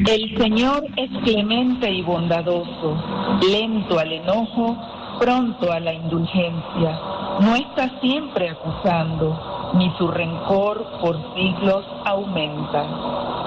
El Señor es clemente y bondadoso, lento al enojo, pronto a la indulgencia. No está siempre acusando, ni su rencor por siglos aumenta.